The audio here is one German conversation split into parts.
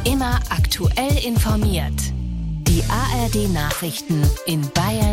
Immer aktuell informiert. Die ARD-Nachrichten in Bayern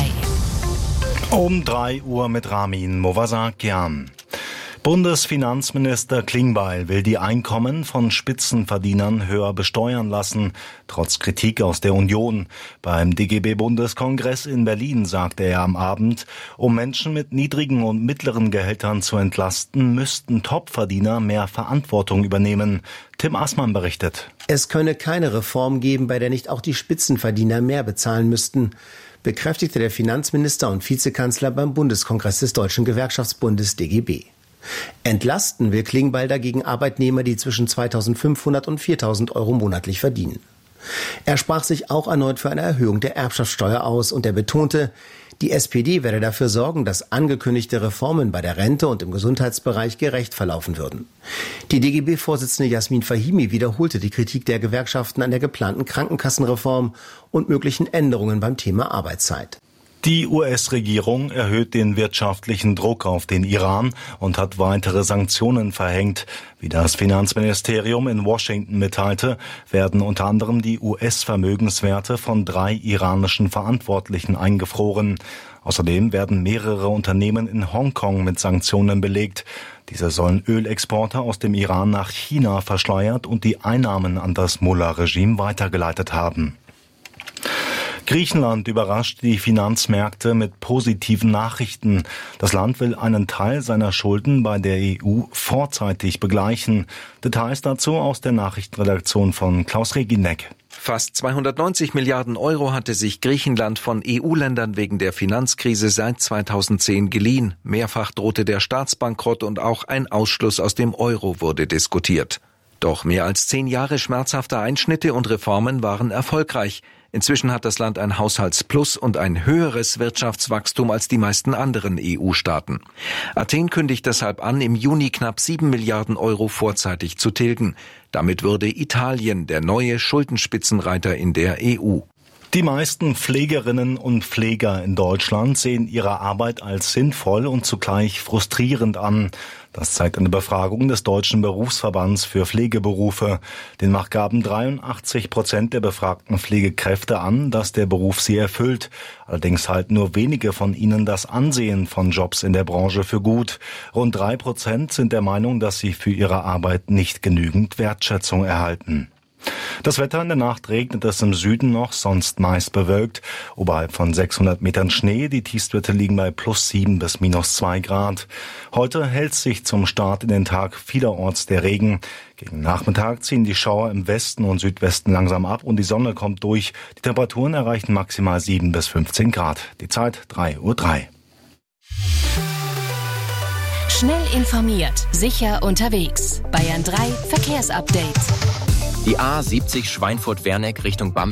3. Um 3 Uhr mit Ramin Movasakian. Bundesfinanzminister Klingbeil will die Einkommen von Spitzenverdienern höher besteuern lassen, trotz Kritik aus der Union. Beim DGB-Bundeskongress in Berlin sagte er am Abend, um Menschen mit niedrigen und mittleren Gehältern zu entlasten, müssten Topverdiener mehr Verantwortung übernehmen. Tim Assmann berichtet. Es könne keine Reform geben, bei der nicht auch die Spitzenverdiener mehr bezahlen müssten, bekräftigte der Finanzminister und Vizekanzler beim Bundeskongress des Deutschen Gewerkschaftsbundes DGB. Entlasten will Klingbeil dagegen Arbeitnehmer, die zwischen 2.500 und 4.000 Euro monatlich verdienen. Er sprach sich auch erneut für eine Erhöhung der Erbschaftssteuer aus und er betonte, die SPD werde dafür sorgen, dass angekündigte Reformen bei der Rente und im Gesundheitsbereich gerecht verlaufen würden. Die DGB-Vorsitzende Jasmin Fahimi wiederholte die Kritik der Gewerkschaften an der geplanten Krankenkassenreform und möglichen Änderungen beim Thema Arbeitszeit. Die US-Regierung erhöht den wirtschaftlichen Druck auf den Iran und hat weitere Sanktionen verhängt. Wie das Finanzministerium in Washington mitteilte, werden unter anderem die US-Vermögenswerte von 3 iranischen Verantwortlichen eingefroren. Außerdem werden mehrere Unternehmen in Hongkong mit Sanktionen belegt. Diese sollen Ölexporte aus dem Iran nach China verschleiert und die Einnahmen an das Mullah-Regime weitergeleitet haben. Griechenland überrascht die Finanzmärkte mit positiven Nachrichten. Das Land will einen Teil seiner Schulden bei der EU vorzeitig begleichen. Details dazu aus der Nachrichtenredaktion von Klaus Regineck. Fast 290 Milliarden Euro hatte sich Griechenland von EU-Ländern wegen der Finanzkrise seit 2010 geliehen. Mehrfach drohte der Staatsbankrott und auch ein Ausschluss aus dem Euro wurde diskutiert. Doch mehr als 10 Jahre schmerzhafter Einschnitte und Reformen waren erfolgreich. Inzwischen hat das Land ein Haushaltsplus und ein höheres Wirtschaftswachstum als die meisten anderen EU-Staaten. Athen kündigt deshalb an, im Juni knapp 7 Milliarden Euro vorzeitig zu tilgen. Damit würde Italien der neue Schuldenspitzenreiter in der EU. Die meisten Pflegerinnen und Pfleger in Deutschland sehen ihre Arbeit als sinnvoll und zugleich frustrierend an. Das zeigt eine Befragung des Deutschen Berufsverbands für Pflegeberufe. Demnach gaben 83% der befragten Pflegekräfte an, dass der Beruf sie erfüllt. Allerdings halten nur wenige von ihnen das Ansehen von Jobs in der Branche für gut. Rund 3% sind der Meinung, dass sie für ihre Arbeit nicht genügend Wertschätzung erhalten. Das Wetter in der Nacht regnet es im Süden noch, sonst meist bewölkt. Oberhalb von 600 Metern Schnee, die Tiefstwerte liegen bei +7 bis -2 Grad. Heute hält sich zum Start in den Tag vielerorts der Regen. Gegen Nachmittag ziehen die Schauer im Westen und Südwesten langsam ab und die Sonne kommt durch. Die Temperaturen erreichen maximal 7 bis 15 Grad. Die Zeit 3:03 Uhr. Schnell informiert, sicher unterwegs. Bayern 3 Verkehrsupdate. Die A70 Schweinfurt-Werneck Richtung Bamberg